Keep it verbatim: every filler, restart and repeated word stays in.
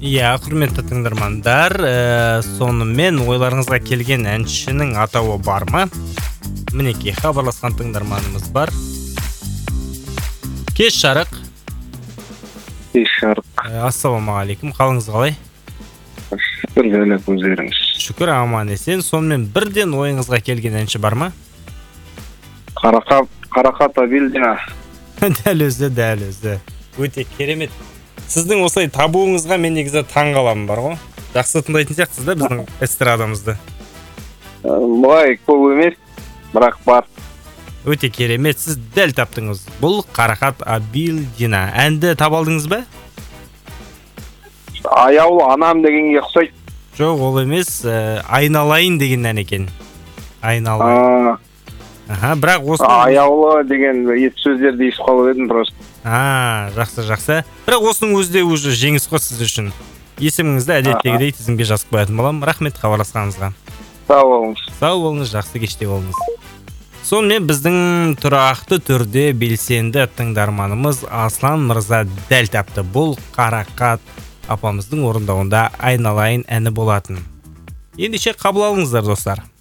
Иә, құрметті тыңдармандар, ә, сонымен ойларыңызға келген әншінің атауы бар ма? Мінекей, хабарласқан тыңдарманымыз бар. Кеш жарық. Кеш жарық. Ә, ассалаумағалейкум, қалыңыз қалай? Шүкір, сәлемет өздеріңіз. Шүкір, аман есен. Сонымен бірден ойыңызға келген әнші бар ма? Қарақат, Қарақат Абилдина. Дәл өзі, дәл өзі. Өте керемет. Сіздің осылай табуыңызға мен негізі таң қаламын бар ғой. Жақсы тыңдайтын сияқтысыз да біздің эстрадамызды. Бұлай көп емес, бірақ бар. Өте керемет, сіз дәл таптыңыз. Бұл Қарақат Абилдина. Әнді таба алдыңыз ба? Аяулы анам дегенге ұқсайды. Жоқ, ол емес, ә, айналайын деген ән екен. Айналайын. Аха, бірақ осы аяулы деген ет сөздерді естіп қалып едім просто. А, жақсы, жақсы. Бірақ осының өзі де уже жеңіс қой сіз үшін. Есіміңізді әдеттегідей тізімге жазып қоятын боламын. Рахмет хабарласқаныңызға. Сау болыңыз. Сау болыңыз, жақсы кеште болыңыз. Сонымен біздің тұрақты түрде белсенді тыңдарманымыз Аслан мырза дәл тапты. Бұл Қарақат апамыздың орындауында айналайын әні болатын. Ендеше қабыл алыңыздар достар.